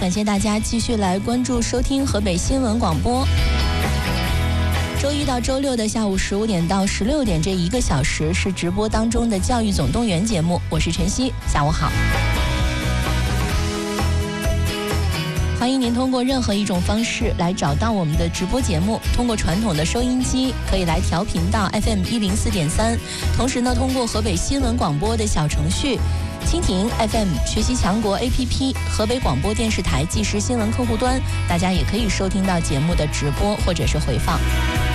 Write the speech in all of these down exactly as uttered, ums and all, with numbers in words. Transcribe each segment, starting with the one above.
感谢大家继续来关注收听河北新闻广播。周一到周六的下午十五点到十六点这一个小时是直播当中的教育总动员节目，我是晨曦，下午好。欢迎您通过任何一种方式来找到我们的直播节目，通过传统的收音机可以来调频到 F M 一零四点三，同时呢，通过河北新闻广播的小程序、蜻蜓 F M、学习强国 A P P、河北广播电视台即时新闻客户端，大家也可以收听到节目的直播或者是回放。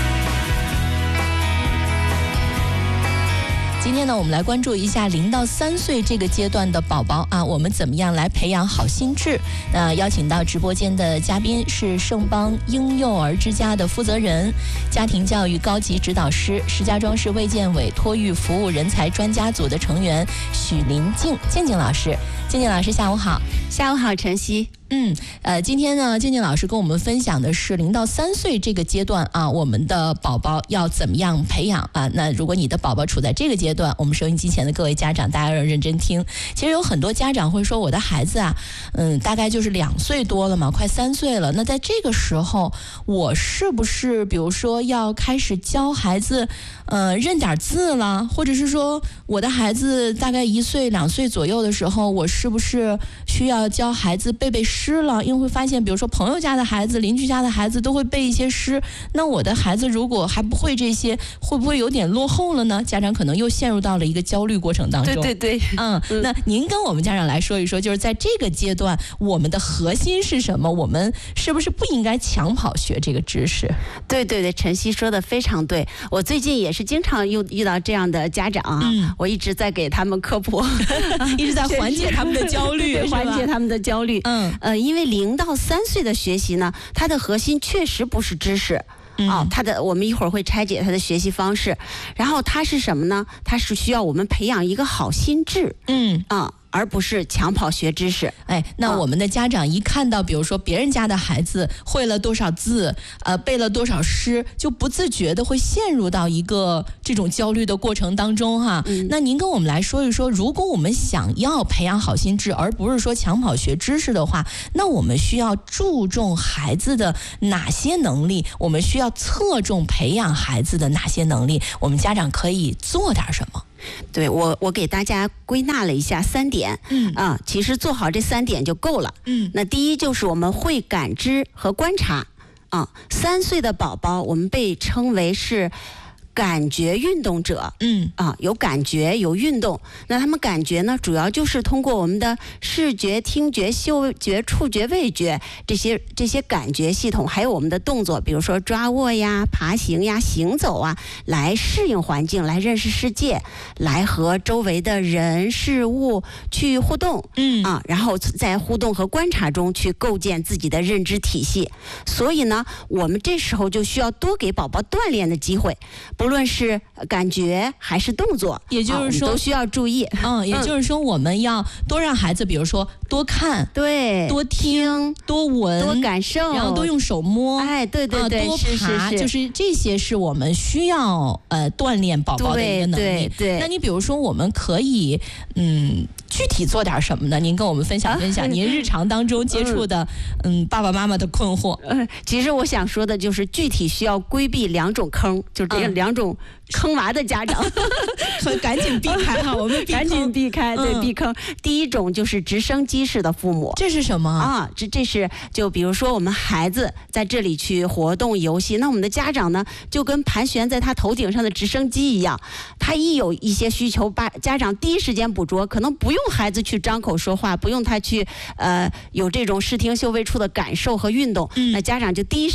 今天呢，我们来关注一下零到三岁这个阶段的宝宝啊，我们怎么样来培养好心智？那邀请到直播间的嘉宾是盛邦婴幼儿之家的负责人、家庭教育高级指导师、石家庄市卫健委托育服务人才专家组的成员许林静静静老师。静静老师，下午好。 下午好，晨曦。 嗯，呃，今天呢，静静老师跟我们分享的是零到三岁这个阶段啊，我们的宝宝要怎么样培养啊？那如果你的宝宝处在这个阶段，我们收音机前的各位家长，大家要认真听。其实有很多家长会说，我的孩子啊，嗯，大概就是两岁多了嘛，快三岁了。那在这个时候，我是不是比如说要开始教孩子，呃，认点字了，或者是说我的孩子大概一岁、两岁左右的时候，我是不是需要教孩子背背诗？诗了，因为会发现，比如说朋友家的孩子、邻居家的孩子都会背一些诗，那我的孩子如果还不会这些，会不会有点落后了呢？家长可能又陷入到了一个焦虑过程当中。 对对对， 嗯，那您跟我们家长来说一说，就是在这个阶段，我们的核心是什么？我们是不是不应该抢跑学这个知识？ 对对对，晨曦说的非常对。我最近也是经常遇遇到这样的家长啊，嗯、我一直在给他们科普， 一直在缓解他们的焦虑， 缓解他们的焦虑。嗯。呃，因为零到三岁的学习呢，它的核心确实不是知识。 嗯、 啊，他的我们一会儿会拆解他的学习方式，然后他是什么呢？他是需要我们培养一个好心智， 嗯啊，而不是抢跑学知识。 哎，那我们的家长一看到，比如说别人家的孩子会了多少字，呃，背了多少诗，就不自觉的会陷入到一个这种焦虑的过程当中哈。嗯、那您跟我们来说一说，如果我们想要培养好心智，而不是说抢跑学知识的话，那我们需要注重孩子的哪些能力？我们需要侧重培养孩子的哪些能力？我们家长可以做点什么？ 对，我我给大家归纳了一下三点，嗯啊，其实做好这三点就够了。嗯，那第一就是我们会感知和观察啊。三岁的宝宝，我们被称为是感觉运动者，嗯啊，有感觉有运动。那他们感觉呢，主要就是通过我们的视觉、听觉、嗅觉、触觉、味觉这些这些感觉系统，还有我们的动作，比如说抓握呀、爬行呀、行走啊，来适应环境，来认识世界，来和周围的人事物去互动，嗯啊，然后在互动和观察中去构建自己的认知体系。所以呢，我们这时候就需要多给宝宝锻炼的机会。不论是感觉还是动作， 也就是说、 啊、都需要注意。 嗯，也就是说我们要多让孩子，比如说多看， 对， 多听，多闻， 多感受， 然后多用手摸， 哎，对对对， 啊、多爬， 是是是， 就是这些是我们需要呃锻炼宝宝的一个能力。 对对对。 那你比如说，我们可以嗯。具体做点什么呢？您跟我们分享分享您日常当中接触的，嗯，爸爸妈妈的困惑。 嗯，其实我想说的就是，具体需要规避两种坑，就是这两种坑娃的家长， 赶紧避开哈，我们赶紧避开，对，避坑。第一种就是直升机式的父母， 这是什么啊？这这是就比如说我们孩子在这里去活动游戏，那我们的家长呢，就跟盘旋在他头顶上的直升机一样，他一有一些需求，把家长第一时间捕捉，可能不用孩子去张口说话，不用他去呃有这种视听嗅味触的感受和运动，嗯、那家长就第一